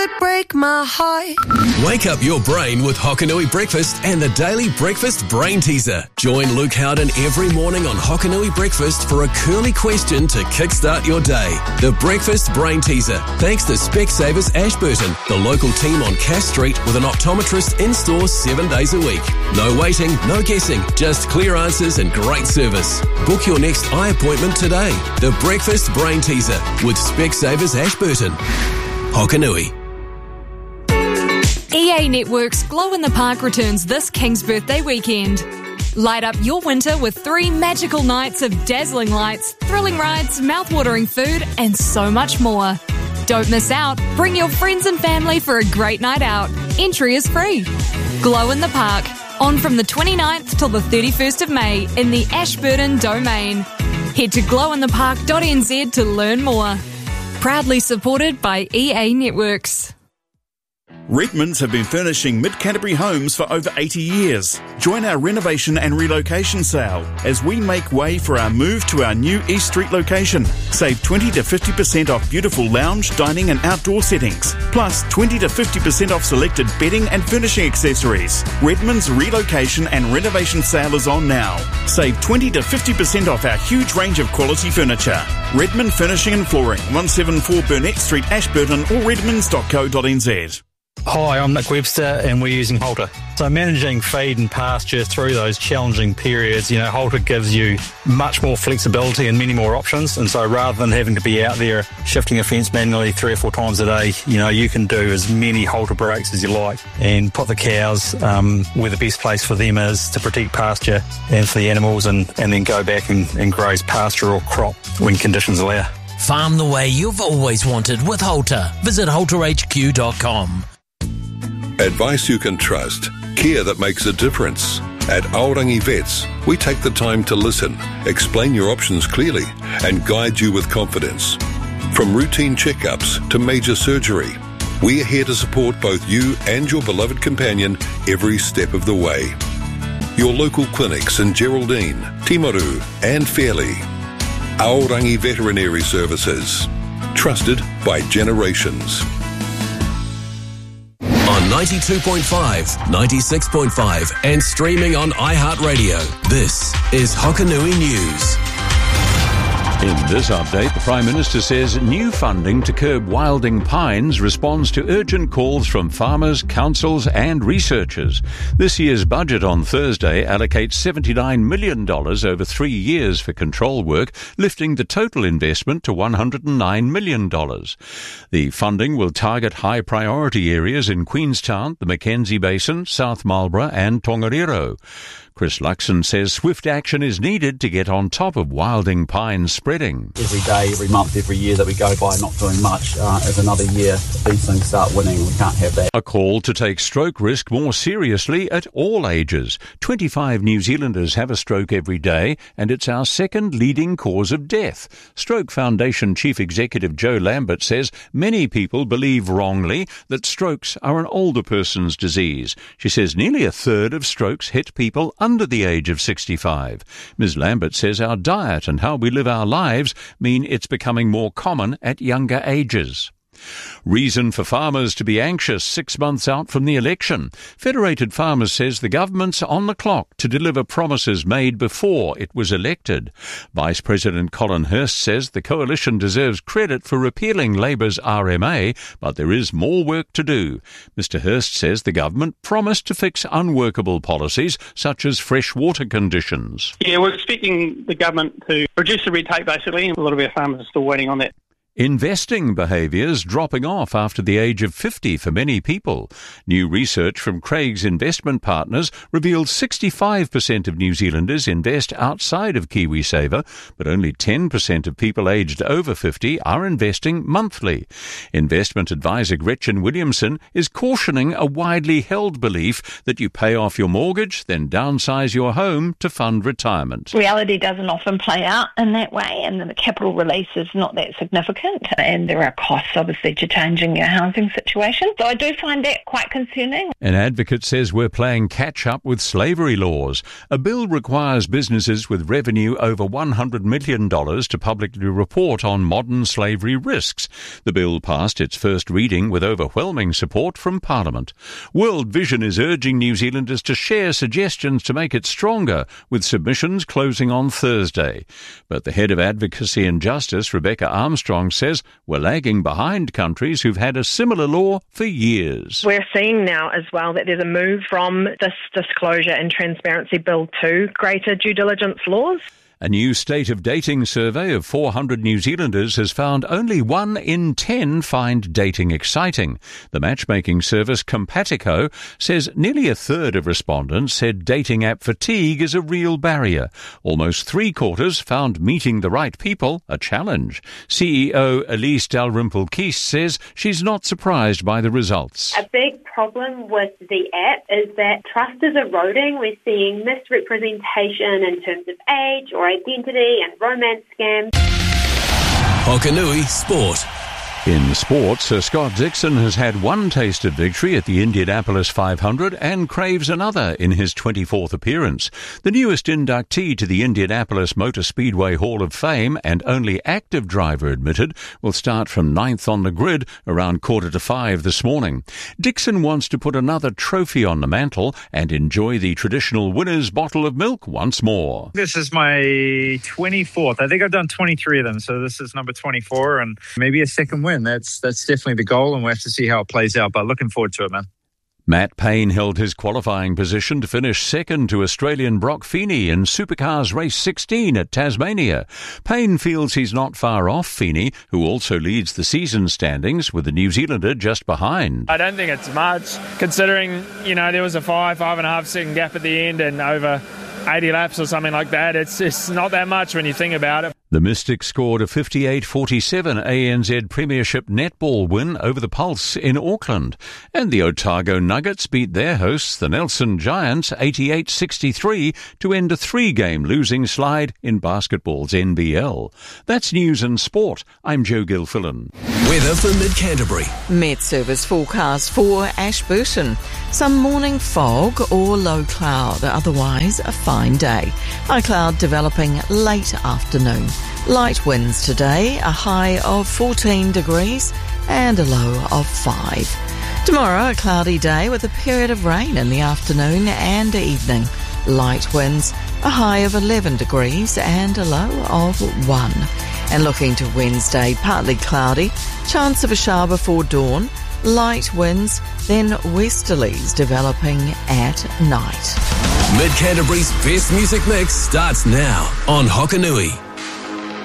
Break my heart. Wake up your brain with Hokanui Breakfast and the Daily Breakfast Brain Teaser. Join Luke Howden every morning on Hokanui Breakfast for a curly question to kickstart your day. The Breakfast Brain Teaser, thanks to Specsavers Ashburton, the local team on Cass Street with an optometrist in-store 7 days a week. No waiting, no guessing, just clear answers and great service. Book your next eye appointment today. The Breakfast Brain Teaser with Specsavers Ashburton. Hokanui. EA Networks Glow in the Park returns this King's Birthday weekend. Light up your winter with 3 magical nights of dazzling lights, thrilling rides, mouth-watering food, and so much more. Don't miss out. Bring your friends and family for a great night out. Entry is free. Glow in the Park, on from the 29th till the 31st of May in the Ashburton Domain. Head to glowinthepark.nz to learn more. Proudly supported by EA Networks. Redmonds have been furnishing Mid-Canterbury homes for over 80 years. Join our renovation and relocation sale as we make way for our move to our new East Street location. Save 20 to 50% off beautiful lounge, dining and outdoor settings. Plus 20 to 50% off selected bedding and furnishing accessories. Redmonds relocation and renovation sale is on now. Save 20 to 50% off our huge range of quality furniture. Redmond Furnishing and Flooring, 174 Burnett Street, Ashburton or redmonds.co.nz. Hi, I'm Nick Webster and we're using Halter. So managing feed and pasture through those challenging periods, Halter gives you much more flexibility and many more options. And so rather than having to be out there shifting a fence manually 3 or 4 times a day, you can do as many Halter breaks as you like and put the cows where the best place for them is to protect pasture and for the animals and then go back and graze pasture or crop when conditions allow. Farm the way you've always wanted with Halter. Visit halterhq.com. Advice you can trust. Care that makes a difference. At Aorangi Vets, we take the time to listen, explain your options clearly, and guide you with confidence. From routine checkups to major surgery, we are here to support both you and your beloved companion every step of the way. Your local clinics in Geraldine, Timaru, and Fairley. Aorangi Veterinary Services. Trusted by generations. On 92.5, 96.5 and streaming on iHeartRadio. This is Hokanui News. In this update, the Prime Minister says new funding to curb wilding pines responds to urgent calls from farmers, councils and researchers. This year's budget on Thursday allocates $79 million over 3 years for control work, lifting the total investment to $109 million. The funding will target high-priority areas in Queenstown, the Mackenzie Basin, South Marlborough and Tongariro. Chris Luxon says swift action is needed to get on top of wilding pines spreading. Every day, every month, every year that we go by not doing much is another year these things start winning. We can't have that. A call to take stroke risk more seriously at all ages. 25 New Zealanders have a stroke every day, and it's our second leading cause of death. Stroke Foundation Chief Executive Joe Lambert says many people believe wrongly that strokes are an older person's disease. She says nearly a third of strokes hit people under the age of 65. Ms. Lambert says our diet and how we live our lives mean it's becoming more common at younger ages. Reason for farmers to be anxious 6 months out from the election. Federated Farmers says the government's on the clock to deliver promises made before it was elected. Vice President Colin Hurst says the coalition deserves credit for repealing Labour's RMA, but there is more work to do. Mr Hurst says the government promised to fix unworkable policies such as fresh water conditions. Yeah, we're expecting the government to reduce the red tape basically, and a lot of our farmers are still waiting on that. Investing behaviours dropping off after the age of 50 for many people. New research from Craig's Investment Partners revealed 65% of New Zealanders invest outside of KiwiSaver, but only 10% of people aged over 50 are investing monthly. Investment advisor Gretchen Williamson is cautioning a widely held belief that you pay off your mortgage, then downsize your home to fund retirement. Reality doesn't often play out in that way, and the capital release is not that significant. significant, and there are costs obviously to changing your housing situation. So I do find that quite concerning. An advocate says we're playing catch-up with slavery laws. A bill requires businesses with revenue over $100 million to publicly report on modern slavery risks. The bill passed its first reading with overwhelming support from Parliament. World Vision is urging New Zealanders to share suggestions to make it stronger, with submissions closing on Thursday. But the head of Advocacy and Justice, Rebecca Armstrong, says we're lagging behind countries who've had a similar law for years. We're seeing now as well that there's a move from this disclosure and transparency bill to greater due diligence laws. A new state of dating survey of 400 New Zealanders has found only 1 in 10 find dating exciting. The matchmaking service Compatico says nearly a third of respondents said dating app fatigue is a real barrier. Almost 3/4 found meeting the right people a challenge. CEO Elise Dalrymple-Keese says she's not surprised by the results. A big problem with the app is that trust is eroding. We're seeing misrepresentation in terms of age or identity and romance scams. Hokanui Sport. In sports, Sir Scott Dixon has had one taste of victory at the Indianapolis 500 and craves another in his 24th appearance. The newest inductee to the Indianapolis Motor Speedway Hall of Fame and only active driver admitted will start from 9th on the grid around 4:45 this morning. Dixon wants to put another trophy on the mantle and enjoy the traditional winner's bottle of milk once more. This is my 24th. I think I've done 23 of them, so this is number 24 and maybe a second win. That's definitely the goal, and we'll have to see how it plays out, but looking forward to it, man. Matt Payne held his qualifying position to finish second to Australian Brock Feeney in Supercars Race 16 at Tasmania. Payne feels he's not far off Feeney, who also leads the season standings, with the New Zealander just behind. I don't think it's much, considering, there was a 5.5 second gap at the end and over 80 laps or something like that. It's not that much when you think about it. The Mystics scored a 58-47 ANZ Premiership netball win over the Pulse in Auckland. And the Otago Nuggets beat their hosts, the Nelson Giants, 88-63 to end a 3-game losing slide in basketball's NBL. That's news and sport. I'm Joe Gilfillan. Weather for Mid-Canterbury. Met Service forecast for Ashburton. Some morning fog or low cloud, otherwise a fine day. High cloud developing late afternoon. Light winds today, a high of 14 degrees and a low of 5. Tomorrow, a cloudy day with a period of rain in the afternoon and evening. Light winds, a high of 11 degrees and a low of 1. And looking to Wednesday, partly cloudy, chance of a shower before dawn, light winds, then westerlies developing at night. Mid-Canterbury's best music mix starts now on Hokanui.